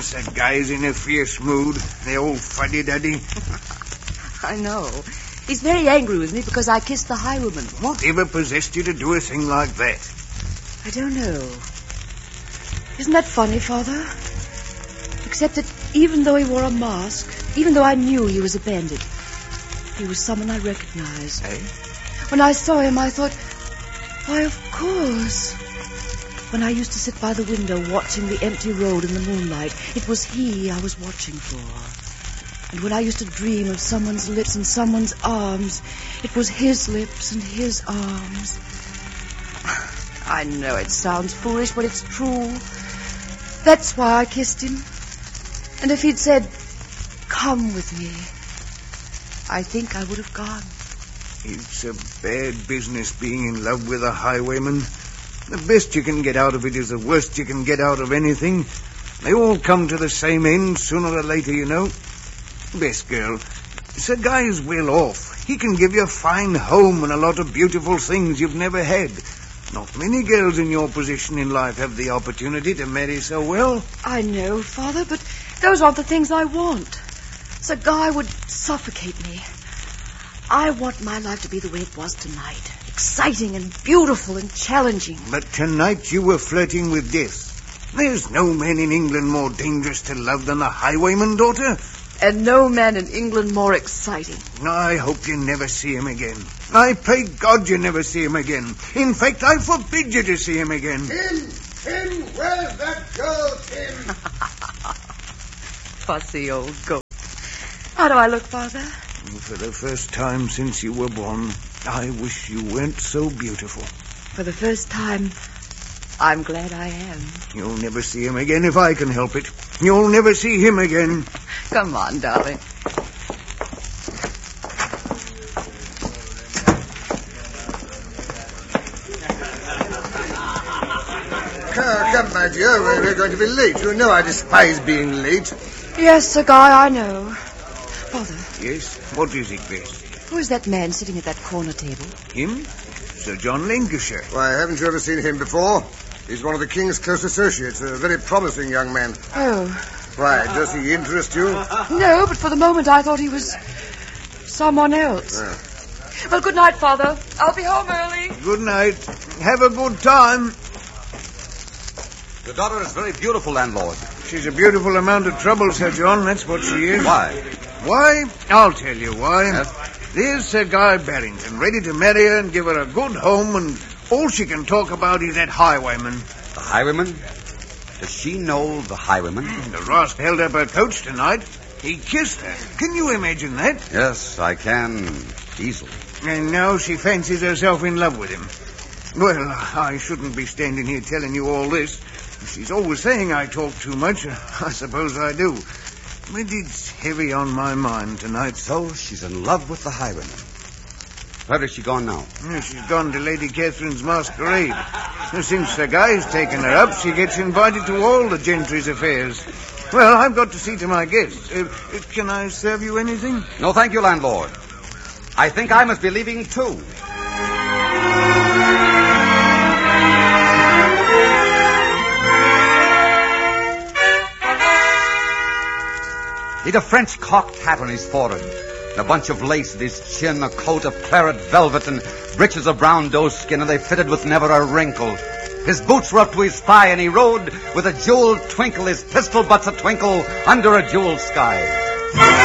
Sir Guy's in a fierce mood. The old fuddy-duddy. I know. He's very angry with me because I kissed the highwayman. Whatever possessed you to do a thing like that? I don't know. Isn't that funny, Father? Except that even though he wore a mask, even though I knew he was a bandit, he was someone I recognized. Eh? When I saw him, I thought, why, of course. When I used to sit by the window watching the empty road in the moonlight, it was he I was watching for. And when I used to dream of someone's lips and someone's arms, it was his lips and his arms. I know it sounds foolish, but it's true. That's why I kissed him. And if he'd said, come with me, I think I would have gone. It's a bad business being in love with a highwayman. The best you can get out of it is the worst you can get out of anything. They all come to the same end sooner or later, you know. Best girl, Sir Guy is well off. He can give you a fine home and a lot of beautiful things you've never had. Not many girls in your position in life have the opportunity to marry so well. I know, Father, but those aren't the things I want. Sir Guy would suffocate me. I want my life to be the way it was tonight. Exciting and beautiful and challenging. But tonight you were flirting with death. There's no man in England more dangerous to love than a highwayman, daughter. And no man in England more exciting. I hope you never see him again. I pray God you never see him again. In fact, I forbid you to see him again. Tim, where's that girl, Tim? Fussy old goat. How do I look, Father? For the first time since you were born, I wish you weren't so beautiful. For the first time, I'm glad I am. You'll never see him again if I can help it. You'll never see him again. Come on, darling. Come, my dear, we're going to be late. You know I despise being late. Yes, Sir Guy, I know. Father. Yes? What is it, Bess? Who is that man sitting at that corner table? Him? Sir John Lancashire. Why, haven't you ever seen him before? He's one of the King's close associates, a very promising young man. Oh. Why, does he interest you? No, but for the moment I thought he was someone else. Well, good night, Father. I'll be home early. Good night. Have a good time. Your daughter is very beautiful, landlord. She's a beautiful amount of trouble, Sir John. That's what she is. Why? Why? I'll tell you why. Yes? There's Sir Guy Barrington, ready to marry her and give her a good home, and all she can talk about is that highwayman. The highwayman? Does she know the highwayman? The Rost held up her coach tonight. He kissed her. Can you imagine that? Yes, I can. Easily. And now she fancies herself in love with him. Well, I shouldn't be standing here telling you all this. She's always saying I talk too much. I suppose I do. But it's heavy on my mind tonight. So she's in love with the highwayman. Where is she gone now? She's gone to Lady Catherine's masquerade. Since Sir Guy's taken her up, she gets invited to all the gentry's affairs. Well, I've got to see to my guests. Can I serve you anything? No, thank you, landlord. I think I must be leaving, too. He'd a French cocked hat on his forehead, and a bunch of lace at his chin, a coat of claret velvet, and breeches of brown doeskin, and they fitted with never a wrinkle. His boots were up to his thigh, and he rode with a jeweled twinkle, his pistol butts a twinkle, under a jeweled sky.